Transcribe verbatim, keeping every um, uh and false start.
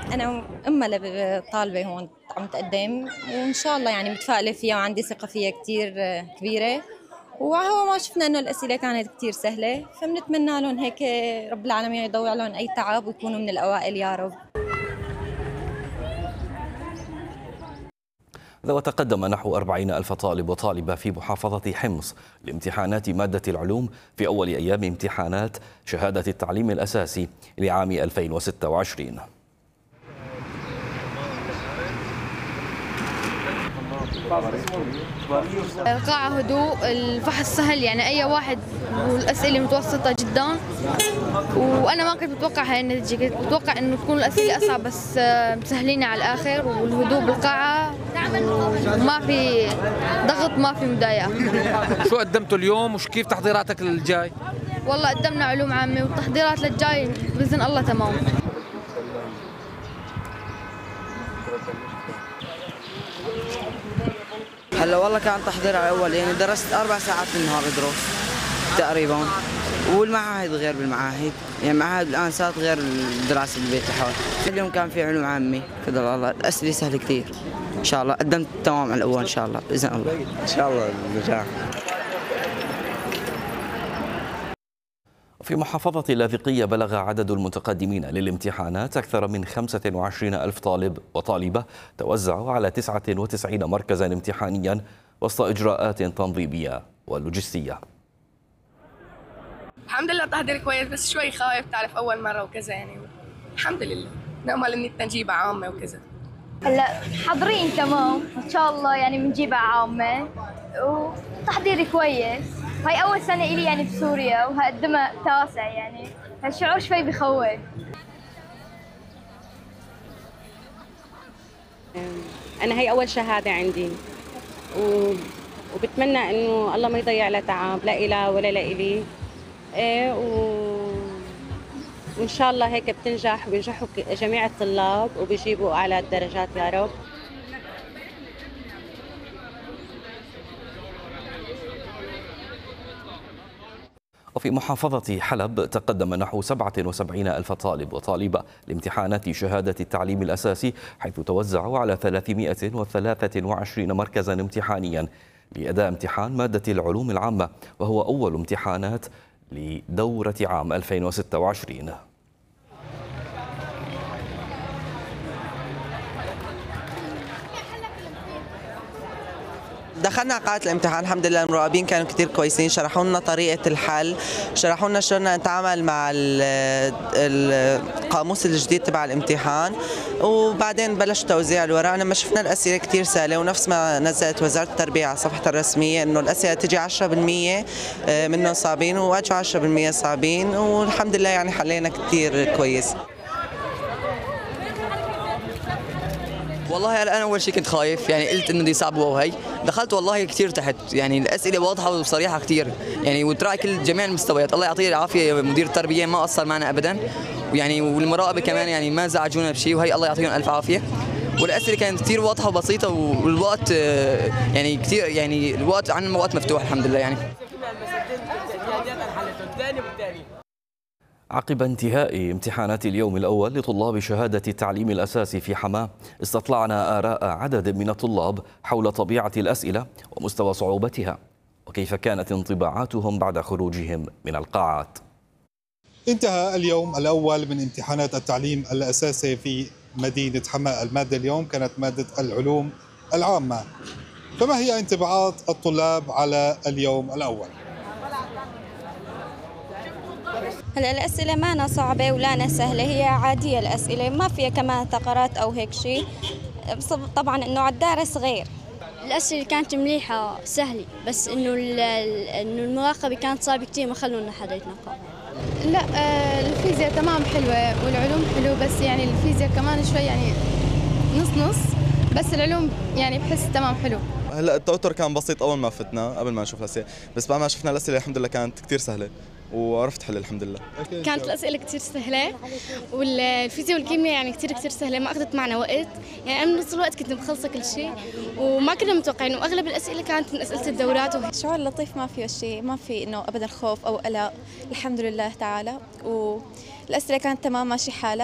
أنا أمها لطالبة هون عم تقدم، وإن شاء الله يعني متفائلة فيها وعندي ثقة فيها كتير كبيرة. وهو ما شفنا إنه الأسئلة كانت كتير سهلة، فبنتمنى لهم هيك رب العالمين يضوي لهم أي تعب ويكونوا من الأوائل يا رب. وتقدم نحو أربعين ألف طالب وطالبة في محافظة حمص لامتحانات مادة العلوم في أول أيام امتحانات شهادة التعليم الأساسي لعام ألفين وستة وعشرين. القاعة هدوء، الفحص سهل، يعني أي واحد، والأسئلة متوسطة جدا. وأنا ما كنت متوقع هاي النتيجة، كنت متوقع إنه تكون الأسئلة أصعب، بس مسهلين على الآخر. والهدوء بالقاعة، ما في ضغط، ما في مضايقة. شو قدمتوا اليوم وكيف تحضيراتك للجاي؟ والله قدمنا علوم عامة، والتحضيرات للجاي بإذن الله تمام. هلا والله كان تحضير على الاول، يعني درست اربع ساعات في النهار دروس تقريبا. والمعاهد غير بالمعاهد، يعني معاهد الان صارت غير الدراسه بالبيت لحال. اليوم كان في علوم عامه، فضل الله الاسئله سهله كثير. ان شاء الله قدمت تمام على الاول ان شاء الله باذن الله. ان شاء الله النجاح. في محافظة اللاذقية بلغ عدد المتقدمين للامتحانات أكثر من خمسة وعشرين ألف طالب وطالبة توزعوا على تسعة وتسعين مركزا امتحانيا وسط إجراءات تنظيمية ولوجستية. الحمد لله تحضير كويس، بس شوي خايف، تعرف أول مرة وكذا يعني. الحمد لله نأمل إن نجيبها عامة وكذا. هلا حاضرين تمام ان شاء الله، يعني بنجيبها عامة وتحضيري كويس. هاي أول سنة إلي يعني بسوريا، وهقدمها تاسع، يعني هالشعور شوي بخوف. أنا هي أول شهادة عندي، وبتمنى إنه الله ما يضيع لها تعب، لا إلها ولا لا إلي. إيه و... وإن شاء الله هيك بتنجح وبينجحوا جميع الطلاب وبيجيبوا أعلى الدرجات يا رب. وفي محافظة حلب تقدم نحو سبعة وسبعين ألف طالب وطالبة لامتحانات شهادة التعليم الأساسي، حيث توزعوا على ثلاثمائة وثلاثة وعشرين مركزا امتحانيا لأداء امتحان مادة العلوم العامة، وهو أول امتحانات لدورة عام ألفين وستة وعشرين. دخلنا قاعة الامتحان الحمد لله، المراقبين كانوا كتير كويسين، شرحوا لنا طريقة الحل، شرحوا لنا شلون نتعامل مع القاموس الجديد تبع الامتحان، وبعدين بلش توزيع الورق. لما شفنا الأسئلة كتير سهلة، ونفس ما نزلت وزارة التربية على صفحتها الرسمية إنه الأسئلة تجي عشرة بالمئة منهم صعبين واجوا عشرة بالمئة صعبين، والحمد لله يعني حلينا كتير كويس. والله انا اول شيء كنت خايف، يعني قلت انه دي صعبه وهي دخلت والله كثير تحت، يعني الاسئله واضحه وصريحه كثير، يعني وتراعي كل جميع المستويات. الله يعطيه العافيه مدير التربيه، ما قصر معنا ابدا، ويعني والمراقبه كمان يعني ما زعجونا بشيء، وهي الله يعطيهم الف عافيه. والاسئله كانت كثير واضحه وبسيطه، والوقت يعني كثير، يعني الوقت عن وقت مفتوح الحمد لله. يعني عقب انتهاء امتحانات اليوم الأول لطلاب شهادة التعليم الأساسي في حماة، استطلعنا آراء عدد من الطلاب حول طبيعة الأسئلة ومستوى صعوبتها، وكيف كانت انطباعاتهم بعد خروجهم من القاعات. انتهى اليوم الأول من امتحانات التعليم الأساسي في مدينة حماة. المادة اليوم كانت مادة العلوم العامة، فما هي انطباعات الطلاب على اليوم الأول؟ هلا الأسئلة ما أنا صعبة ولا أنا سهلة، هي عادية الأسئلة، ما فيها كمان ثغرات أو هيك شيء. طبعا إنه على الدارس غير. الأسئلة كانت مليحة سهلة، بس إنه إنه المراقبة كانت صعبة كثير، ما خلونا حدا يتنقى. لا الفيزياء تمام حلوة، والعلوم حلو، بس يعني الفيزياء كمان شوي يعني نص نص، بس العلوم يعني بحس تمام حلو. هلا التوتر كان بسيط اول ما فتنا قبل ما نشوف الاسئله، بس بعد ما شفنا الاسئله الحمد لله كانت كثير سهله وعرفت حل الحمد لله. كانت الأسئلة كتير سهلة، والفيزياء والكيمياء يعني كتير كتير سهلة، ما أخذت معنا وقت، يعني أنا بنص الوقت كنت مخلصة كل شيء، وما كنا متوقعين، وأغلب الأسئلة كانت من أسئلة الدورات. وهي شعور لطيف، ما فيه شيء، ما في إنه أبدا خوف أو قلق، الحمد لله تعالى، والأسئلة كانت تمام ماشي حالها.